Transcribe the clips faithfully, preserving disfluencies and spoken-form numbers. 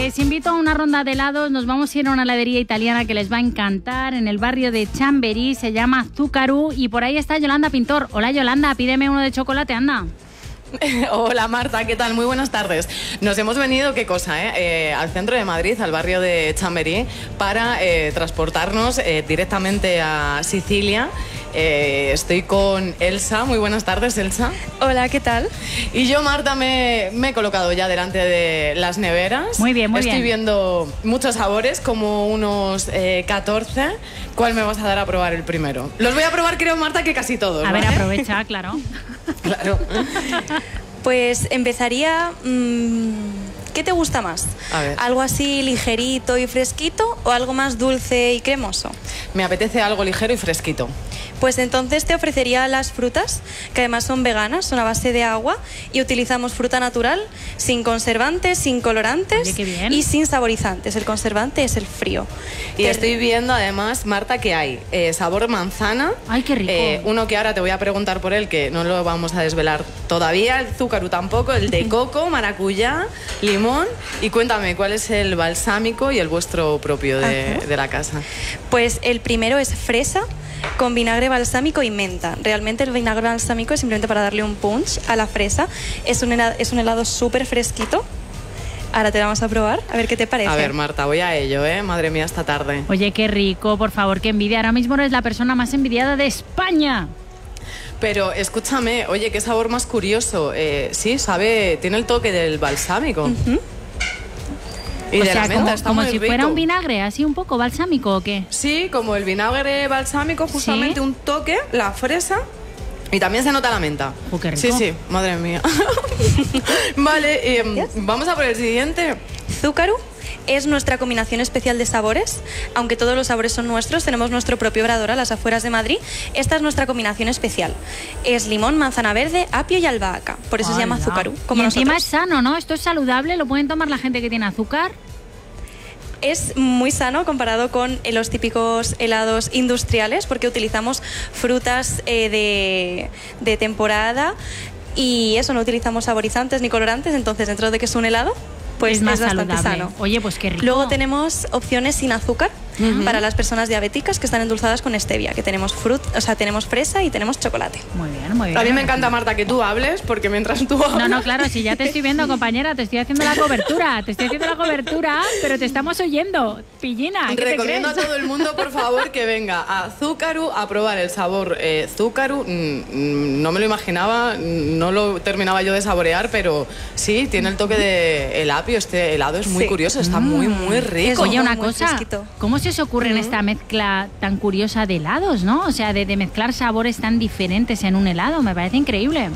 Les invito a una ronda de helados. Nos vamos a ir a una heladería italiana que les va a encantar en el barrio de Chamberí. Se llama Zuccaru y por ahí está Yolanda Pintor. Hola Yolanda, pídeme uno de chocolate, anda. Hola Marta, ¿qué tal? Muy buenas tardes. Nos hemos venido, ¿qué cosa? Eh? Eh, al centro de Madrid, al barrio de Chamberí, para eh, transportarnos eh, directamente a Sicilia. Eh, estoy con Elsa. Muy buenas tardes, Elsa. Hola, ¿qué tal? Y yo, Marta, me, me he colocado ya delante de las neveras. Muy bien, muy Estoy bien. Estoy viendo muchos sabores, como unos eh, catorce. ¿Cuál me vas a dar a probar el primero? Los voy a probar, creo, Marta, que casi todos. A ¿vale? ver, aprovecha, claro. Claro. Pues empezaría... Mmm, ¿qué te gusta más? A ver. ¿Algo así ligerito y fresquito o algo más dulce y cremoso? Me apetece algo ligero y fresquito. Pues entonces te ofrecería las frutas, que además son veganas, son a base de agua y utilizamos fruta natural, sin conservantes, sin colorantes. Oye, qué bien. Y sin saborizantes. El conservante es el frío. Y Te- estoy viendo además, Marta, que hay eh, sabor manzana. Ay, qué rico. Eh, uno que ahora te voy a preguntar por él, que no lo vamos a desvelar todavía. El Zuccaru tampoco. El de coco, maracuyá, limón. Y cuéntame, ¿cuál es el balsámico y el vuestro propio de, Ajá. de la casa? Pues el primero es fresa con vinagre balsámico y menta. Realmente el vinagre balsámico es simplemente para darle un punch a la fresa. Es un helado, es un helado súper fresquito. Ahora te lo vamos a probar, a ver qué te parece. A ver, Marta, voy a ello, ¿eh? Madre mía, esta tarde. Oye, qué rico, por favor, qué envidia. Ahora mismo eres la persona más envidiada de España. Pero escúchame, oye, qué sabor más curioso. Eh, sí, sabe, tiene el toque del balsámico. Ujú. Y o de sea, la menta, como, está como muy si rico. fuera un vinagre, así un poco balsámico, ¿o qué? Sí, como el vinagre balsámico, justamente ¿Sí? un toque, la fresa y también se nota la menta. Oh, qué rico. Sí, sí, madre mía. Vale, eh, vamos a por el siguiente. Zuccaru es nuestra combinación especial de sabores. Aunque todos los sabores son nuestros, tenemos nuestro propio obrador a las afueras de Madrid. Esta es nuestra combinación especial. Es limón, manzana verde, apio y albahaca. Por eso se llama Hala. Zuccaru, como y encima es nosotros. sano, ¿no? Esto es saludable, lo pueden tomar la gente que tiene azúcar. Es muy sano comparado con eh, los típicos helados industriales, porque utilizamos frutas eh, de, de temporada y eso, no utilizamos saborizantes ni colorantes. Entonces, dentro de que es un helado, pues es más bastante saludable. sano. Oye, pues qué rico. Luego tenemos opciones sin azúcar para las personas diabéticas que están endulzadas con stevia, que tenemos frut, o sea, tenemos fresa y tenemos chocolate. Muy bien, muy bien. A mí me encanta, Marta, que tú hables, porque mientras tú hablas... No, no, claro, si ya te estoy viendo, compañera, te estoy haciendo la cobertura, te estoy haciendo la cobertura, pero te estamos oyendo. Pillina, ¿qué te Recomiendo a crees? todo el mundo, por favor, que venga a Zuccaru a probar el sabor eh, Zuccaru. Mm, mm, no me lo imaginaba, mm, no lo terminaba yo de saborear, pero sí, tiene el toque de el apio. Este helado es muy Sí. curioso, está muy, muy rico. Es Oye, muy, una muy cosa, fresquito. ¿cómo se os ocurre en esta mezcla tan curiosa de helados, no? O sea, de, de mezclar sabores tan diferentes en un helado, me parece increíble.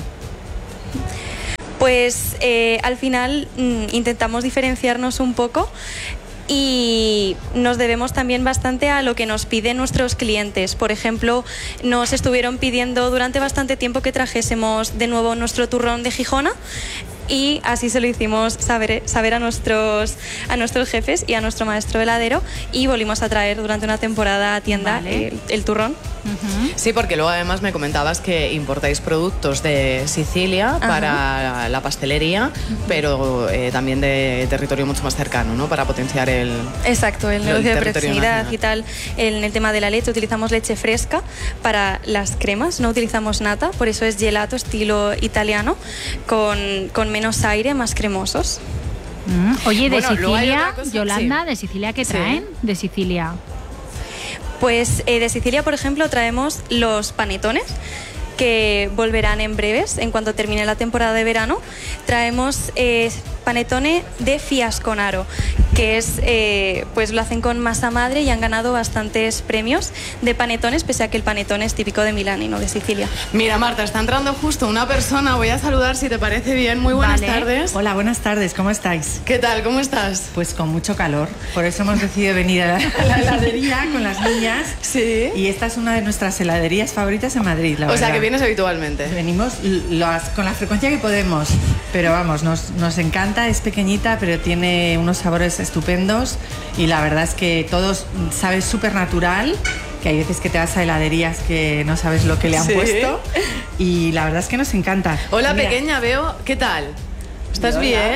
Pues eh, al final mm, intentamos diferenciarnos un poco y nos debemos también bastante a lo que nos piden nuestros clientes. Por ejemplo, nos estuvieron pidiendo durante bastante tiempo que trajésemos de nuevo nuestro turrón de Gijona. Y así se lo hicimos saber, saber a, nuestros, a nuestros jefes y a nuestro maestro heladero, y volvimos a traer durante una temporada a tienda Vale. el, el turrón. Ujú. Sí, porque luego además me comentabas que importáis productos de Sicilia Ajá. para la pastelería, pero eh, también de territorio mucho más cercano, ¿no? Para potenciar el... Exacto, el El negocio de territorio proximidad nacional. y tal. En el tema de la leche utilizamos leche fresca para las cremas, no utilizamos nata, por eso es gelato estilo italiano, con, con menos aire, más cremosos. Mm. Oye, de Bueno, luego hay Sicilia, otra cosa- Yolanda, sí. ¿de Sicilia qué Sí. traen? De Sicilia. Pues eh, de Sicilia, por ejemplo, traemos los panetones, que volverán en breves, en cuanto termine la temporada de verano. Traemos eh, panetone de Fiasconaro, que es, eh, pues lo hacen con masa madre y han ganado bastantes premios de panetones, pese a que el panetone es típico de Milán y no de Sicilia. Mira, Marta, está entrando justo una persona, voy a saludar si te parece bien. Muy buenas Vale. tardes. Hola, buenas tardes, ¿cómo estáis? ¿Qué tal? ¿Cómo estás? Pues con mucho calor, por eso hemos decidido venir a la, a la heladería con las niñas. Sí. Y esta es una de nuestras heladerías favoritas en Madrid, la O sea, verdad. que vienes habitualmente. Venimos l- las- con la frecuencia que podemos, pero vamos, nos, nos encanta, es pequeñita, pero tiene unos sabores estupendos y la verdad es que todos sabe súper natural, que hay veces que te vas a heladerías que no sabes lo que le han Sí. puesto, y la verdad es que nos encanta. Hola, Mira, pequeña, veo. ¿Qué tal? ¿Estás hola. bien?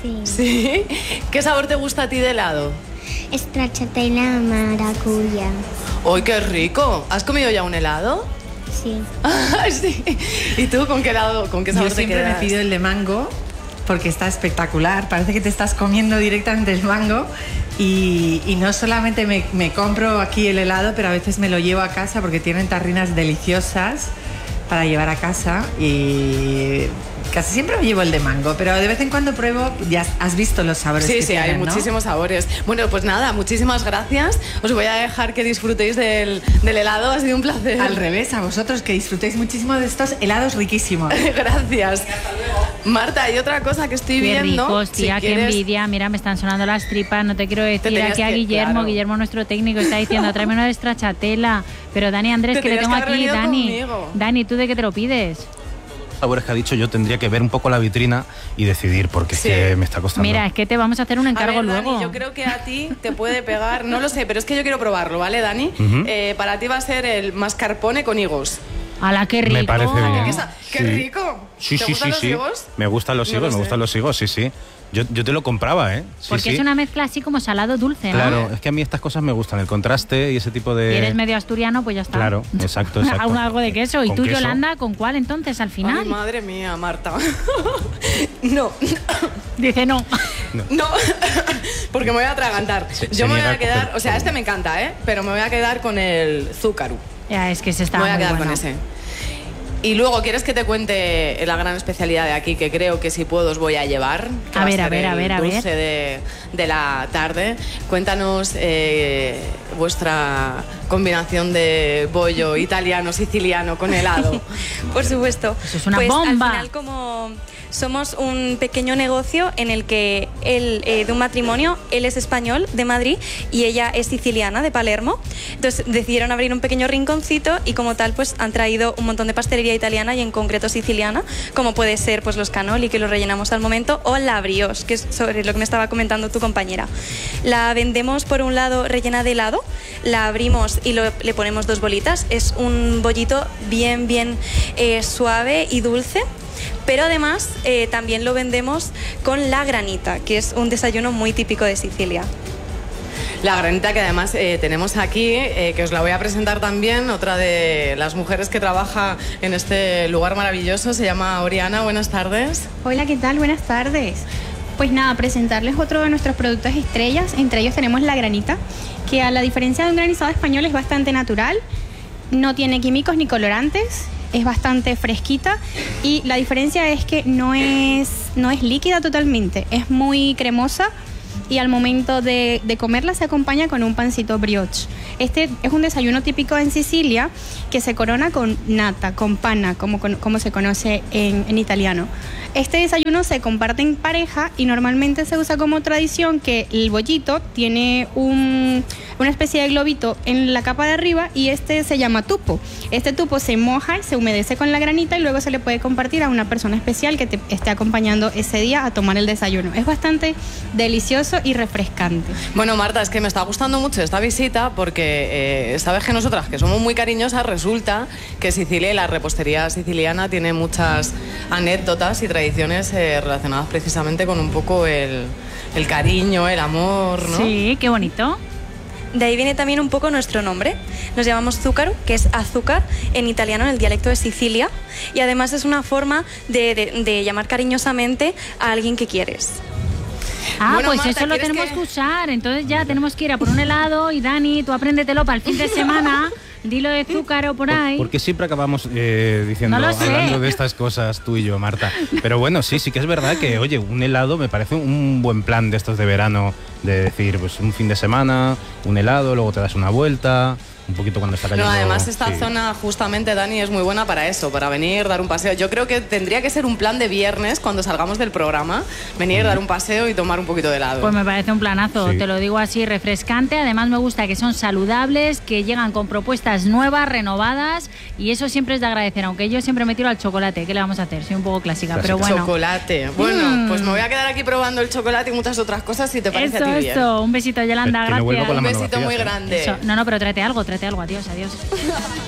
Sí. ¿Sí? ¿Qué sabor te gusta a ti de helado? Stracciatella maracuyá. ¡Uy, qué rico! ¿Has comido ya un helado? Sí. Ah, sí. ¿Y tú con qué helado, con qué sabor Yo te siempre quedas? me pido el de mango porque está espectacular. Parece que te estás comiendo directamente el mango. Y, y no solamente me, me compro aquí el helado, pero a veces me lo llevo a casa porque tienen tarrinas deliciosas para llevar a casa. Y casi siempre me llevo el de mango, pero de vez en cuando pruebo. Ya has visto los sabores Sí, que sí, tienen, hay ¿no? muchísimos sabores. Bueno, pues nada, muchísimas gracias. Os voy a dejar que disfrutéis del, del helado, ha sido un placer. Al revés, a vosotros que disfrutéis muchísimo de estos helados riquísimos. Gracias. Marta, hay otra cosa que estoy Qué viendo. ricos, tía, Si qué quieres- envidia. Mira, me están sonando las tripas. No te quiero decir tenías aquí a que- Guillermo. claro. Guillermo, nuestro técnico, está diciendo, tráeme una de stracciatella. Pero Dani Andrés, Te que le tenías tengo que haber aquí. venido Dani, conmigo. Dani, ¿tú de qué te lo pides? Sabores que ha dicho, yo tendría que ver un poco la vitrina y decidir, porque Sí. es que me está costando. Mira, es que te vamos a hacer un A encargo ver, Dani, luego. yo creo que a ti te puede pegar, no lo sé, pero es que yo quiero probarlo, ¿vale, Dani? Ujú. Eh, para ti va a ser el mascarpone con higos. ¡Hala, qué rico! Me parece bien. ¿Qué, sa- qué Sí. rico! Sí, ¿Te sí, gustan sí, los sí. higos? Me gustan los No lo higos, me sé. gustan los higos, sí, sí. Yo, yo te lo compraba, ¿eh? Sí, Porque sí. es una mezcla así como salado-dulce, ¿no? Claro, es que a mí estas cosas me gustan, el contraste y ese tipo de... Y eres medio asturiano, pues ya está. Claro, exacto, exacto. Aún algo de queso. ¿Y Con tú, queso. Yolanda, con cuál entonces al final? Ay, madre mía, Marta. no, Dice no. no, porque me voy a atragantar. Se- Yo se me voy niega a a quedar, coger o sea, todo. este me encanta, ¿eh? Pero me voy a quedar con el zúcaru. Ya, es que se está Me voy a muy quedar bueno. con ese. Y luego, ¿quieres que te cuente la gran especialidad de aquí que creo que si puedo os voy a llevar? Que A va ver, a ser ver, a el ver, a ver. dulce de, de la tarde. Cuéntanos eh, vuestra combinación de bollo italiano, siciliano con helado. Por supuesto. Eso es una pues bomba. al final, como somos un pequeño negocio en el que él, eh, de un matrimonio, él es español de Madrid y ella es siciliana de Palermo. Entonces decidieron abrir un pequeño rinconcito y como tal pues han traído un montón de pastelería italiana y en concreto siciliana, como puede ser pues los cannoli que los rellenamos al momento o la brioche, que es sobre lo que me estaba comentando tu compañera. La vendemos por un lado rellena de helado, la abrimos y lo- le ponemos dos bolitas. Es un bollito bien, bien eh, suave y dulce. Pero además eh, también lo vendemos con la granita, que es un desayuno muy típico de Sicilia. La granita que además eh, tenemos aquí, eh, que os la voy a presentar también, otra de las mujeres que trabaja en este lugar maravilloso, se llama Oriana. Buenas tardes. Hola, ¿qué tal? Buenas tardes. Pues nada, presentarles otro de nuestros productos estrellas. Entre ellos tenemos la granita, que a la diferencia de un granizado español es bastante natural, no tiene químicos ni colorantes, es bastante fresquita y la diferencia es que no es, no es líquida totalmente, es muy cremosa y al momento de, de comerla se acompaña con un pancito brioche. Este es un desayuno típico en Sicilia que se corona con nata, con pana, como, como se conoce en, en italiano. Este desayuno se comparte en pareja y normalmente se usa como tradición que el bollito tiene un, una especie de globito en la capa de arriba y este se llama tupo. Este tupo se moja y se humedece con la granita y luego se le puede compartir a una persona especial que te esté acompañando ese día a tomar el desayuno. Es bastante delicioso y refrescante. Bueno, Marta, es que me está gustando mucho esta visita porque eh, sabes que nosotras, que somos muy cariñosas, resulta que Sicilia y la repostería siciliana tiene muchas anécdotas y tradiciones eh, relacionadas precisamente con un poco el, el cariño, el amor, ¿no? Sí, qué bonito. De ahí viene también un poco nuestro nombre. Nos llamamos zúcaro, que es azúcar en italiano, en el dialecto de Sicilia. Y además es una forma de, de- de llamar cariñosamente a alguien que quieres. Ah, Bueno, pues Marta, eso lo ¿quieres tenemos que- que usar. Entonces ya tenemos que ir a por un helado y Dani, tú apréndetelo para el fin de semana. Dilo de azúcar o por ahí. Porque siempre acabamos eh, diciendo, No lo sé. hablando de estas cosas tú y yo, Marta. Pero bueno, sí, sí que es verdad que, oye, un helado me parece un buen plan de estos de verano, de decir, pues un fin de semana, un helado, luego te das una vuelta, un poquito cuando está cayendo. No, además esta sí. zona justamente, Dani, es muy buena para eso, para venir, dar un paseo. Yo creo que tendría que ser un plan de viernes cuando salgamos del programa, venir, dar un paseo y tomar un poquito de helado. Pues me parece un planazo, Sí. te lo digo así, refrescante. Además me gusta que son saludables, que llegan con propuestas nuevas, renovadas y eso siempre es de agradecer, aunque yo siempre me tiro al chocolate. ¿Qué le vamos a hacer? Soy un poco clásica, pero bueno. Chocolate. Bueno, Mm. pues me voy a quedar aquí probando el chocolate y muchas otras cosas si te parece Eso, a ti bien. eso. Un besito, Yolanda, Que no vuelvo gracias. con la Un mano besito vacía, muy ¿eh? grande. Eso. No, no, pero tráete algo, tráete algo. Adiós, adiós.